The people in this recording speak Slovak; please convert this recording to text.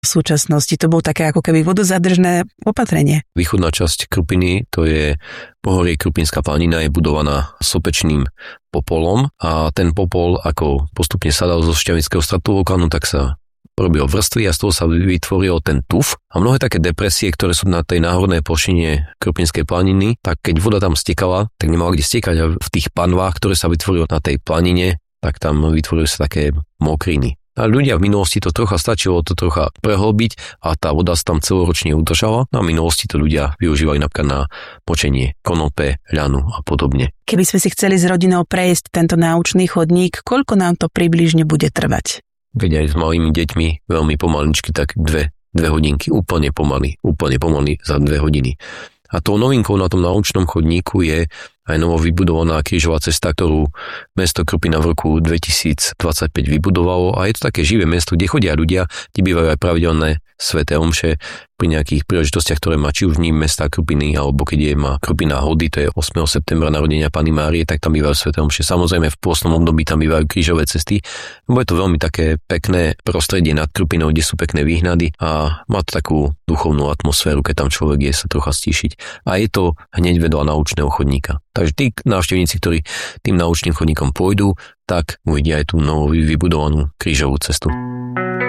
v súčasnosti? To bolo také ako keby vodozadržné opatrenie. Východná časť Krupiny, to je pohorie Krupinská planina, je budovaná sopečným popolom a ten popol, ako postupne sadal zo šťavického stratovulkánu, tak sa robil vrstvy a z toho sa vytvoril ten tuf a mnohé také depresie, ktoré sú na tej náhornej plošine Krupinskej planiny, tak keď voda tam stekala, tak nemala kde stekať a v tých panvách, ktoré sa vytvorili na tej planine, tak tam vytvorili sa také mokriny. A ľudia v minulosti to trocha stačilo to trocha prehlbiť a tá voda sa tam celoročne udržala. No a v minulosti to ľudia využívali napríklad na močenie konope, ľanu a podobne. Keby sme si chceli s rodinou prejsť tento náučný chodník, koľko nám to približne bude trvať? Veď aj s malými deťmi veľmi pomaličky, tak dve hodinky, úplne pomaly za 2 hodiny. A tou novinkou na tom náučnom chodníku je aj novo vybudovaná krížová cesta, ktorú mesto Krupina v roku 2025 vybudovalo a je to také živé mesto, kde chodia ľudia, kde bývajú aj pravidelné sväté omše pri nejakých príležitostiach, ktoré má či už v ním mesta Krupiny, alebo keď má Krupina hody, to je 8. septembra narodenia Panny Márie, tak tam bývajú sväté omše. Samozrejme v pôstnom období tam bývajú krížové cesty, lebo je to veľmi také pekné prostredie nad Krupinou, kde sú pekné výhnady a má to takú duchovnú atmosféru, keď tam človek je sa trocha stíšiť. A je to hneď vedľa náučného chodníka. Takže tí návštevníci, ktorí tým náučným chodníkom pôjdu, tak uvidia aj tú novú vybudovanú krížovú cestu.